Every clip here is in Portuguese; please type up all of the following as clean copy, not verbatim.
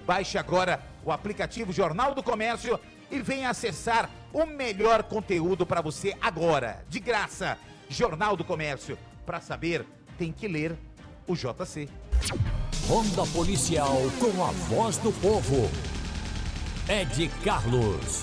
Baixe agora o aplicativo Jornal do Comércio e venha acessar o melhor conteúdo para você agora, de graça. Jornal do Comércio. Para saber, tem que ler o JC. Ronda Policial com a voz do povo. Ed Carlos.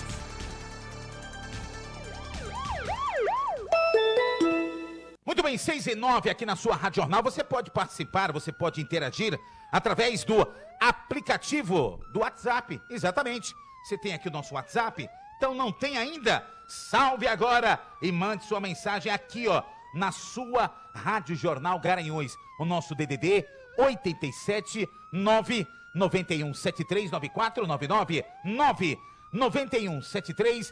Muito bem, 6:09 aqui na sua Rádio Jornal. Você pode participar, você pode interagir através do aplicativo do WhatsApp. Exatamente. Você tem aqui o nosso WhatsApp? Então não tem ainda? Salve agora e mande sua mensagem aqui, ó, na sua Rádio Jornal Garanhuns. O nosso DDD 87 991 73 9499 991 73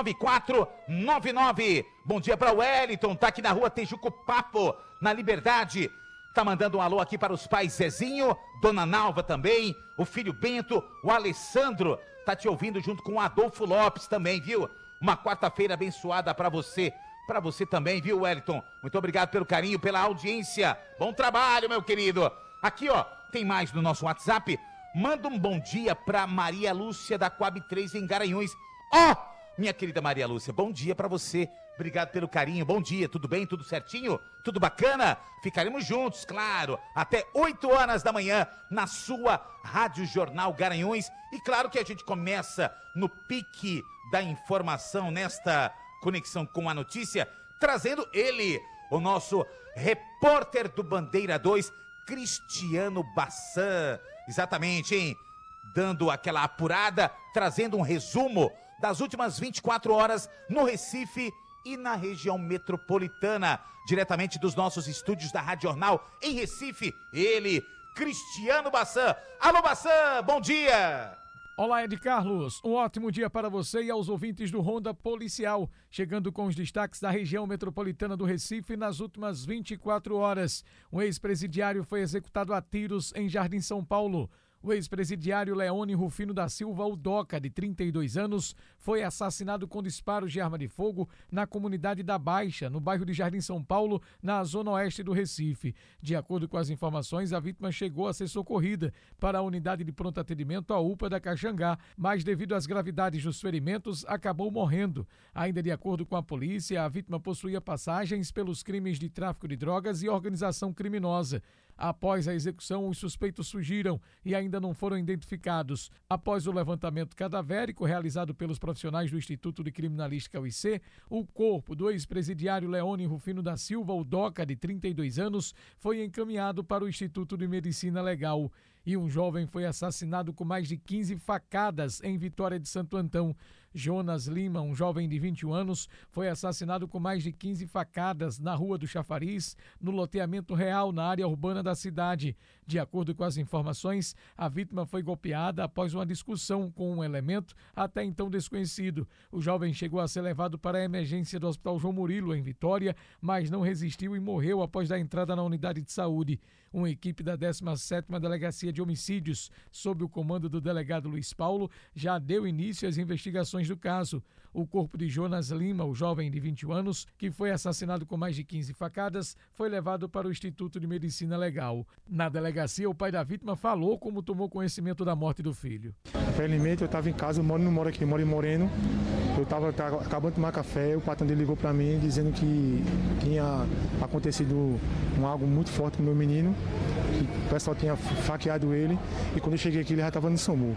9499. Bom dia para o Wellington, tá aqui na rua Tejuco Papo, na Liberdade. Tá mandando um alô aqui para os pais Zezinho, Dona Nalva também, o filho Bento, o Alessandro, tá te ouvindo junto com o Adolfo Lopes também, viu? Uma quarta-feira abençoada para você também, viu, Wellington? Muito obrigado pelo carinho, pela audiência. Bom trabalho, meu querido. Aqui, ó, tem mais no nosso WhatsApp. Manda um bom dia pra Maria Lúcia da Coab 3 em Garanhuns. Ó, minha querida Maria Lúcia, bom dia pra você. Obrigado pelo carinho, bom dia, tudo bem, tudo certinho? Tudo bacana? Ficaremos juntos, claro, até 8 horas da manhã na sua Rádio Jornal Garanhuns. E claro que a gente começa no pique da informação nesta conexão com a notícia, trazendo ele, o nosso repórter do Bandeira 2, Cristiano Bassan. Exatamente, hein? Dando aquela apurada, trazendo um resumo das últimas 24 horas no Recife e na região metropolitana, diretamente dos nossos estúdios da Rádio Jornal em Recife, ele, Cristiano Bassan. Alô, Bassan, bom dia! Olá, Ed Carlos, um ótimo dia para você e aos ouvintes do Ronda Policial, chegando com os destaques da região metropolitana do Recife nas últimas 24 horas. Um ex-presidiário foi executado a tiros em Jardim São Paulo. O ex-presidiário Leone Rufino da Silva Udoca, de 32 anos, foi assassinado com disparos de arma de fogo na comunidade da Baixa, no bairro de Jardim São Paulo, na zona oeste do Recife. De acordo com as informações, a vítima chegou a ser socorrida para a unidade de pronto atendimento, a UPA da Caxangá, mas devido às gravidades dos ferimentos, acabou morrendo. Ainda de acordo com a polícia, a vítima possuía passagens pelos crimes de tráfico de drogas e organização criminosa. Após a execução, os suspeitos fugiram e ainda não foram identificados. Após o levantamento cadavérico realizado pelos profissionais do Instituto de Criminalística UIC, o corpo do ex-presidiário Leone Rufino da Silva Udoca, de 32 anos, foi encaminhado para o Instituto de Medicina Legal. E um jovem foi assassinado com mais de 15 facadas em Vitória de Santo Antão. Jonas Lima, um jovem de 21 anos, foi assassinado com mais de 15 facadas na Rua do Chafariz, no loteamento real, na área urbana da cidade. De acordo com as informações, a vítima foi golpeada após uma discussão com um elemento até então desconhecido. O jovem chegou a ser levado para a emergência do Hospital João Murilo, em Vitória, mas não resistiu e morreu após dar entrada na unidade de saúde. Uma equipe da 17ª Delegacia de Homicídios, sob o comando do delegado Luiz Paulo, já deu início às investigações do caso. O corpo de Jonas Lima, o jovem de 21 anos, que foi assassinado com mais de 15 facadas, foi levado para o Instituto de Medicina Legal. Na delegacia, o pai da vítima falou como tomou conhecimento da morte do filho. Felizmente, eu estava em casa, eu não moro aqui, eu moro em Moreno. Eu estava acabando de tomar café, o patrão dele ligou para mim dizendo que tinha acontecido algo muito forte com o meu menino, que o pessoal tinha faqueado ele, e quando eu cheguei aqui ele já estava no SAMU.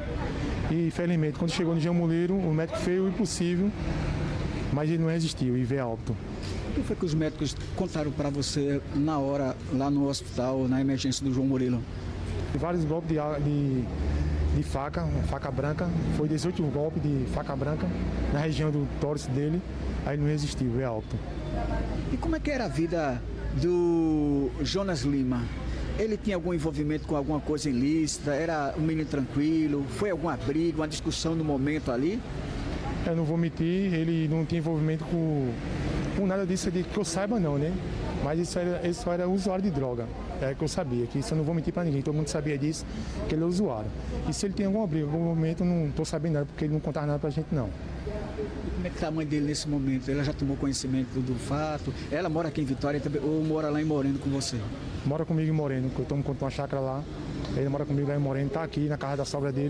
E felizmente, quando chegou no João Murilo, o médico fez o impossível, mas ele não resistiu e veio a óbito. O que foi que os médicos contaram para você na hora, lá no hospital, na emergência do João Murilo? Vários golpes de faca, faca branca, foi 18 golpes de faca branca na região do tórax dele, aí ele não resistiu, veio a óbito. E como é que era a vida do Jonas Lima? Ele tinha algum envolvimento com alguma coisa ilícita? Era um menino tranquilo? Foi alguma briga, uma discussão no momento ali? Eu não vou mentir, ele não tinha envolvimento com nada disso que eu saiba não, né? Mas ele só era usuário de droga. É que eu sabia, que isso eu não vou mentir pra ninguém, todo mundo sabia disso, que ele é usuário. E se ele tem alguma briga, em algum momento eu não tô sabendo nada, porque ele não contava nada pra gente não. E como é que tá a mãe dele nesse momento? Ela já tomou conhecimento do fato? Ela mora aqui em Vitória ou mora lá em Moreno com você? Mora comigo em Moreno, que eu tomo conta de uma chácara lá. Ele mora comigo lá em Moreno, tá aqui na casa da sogra dele.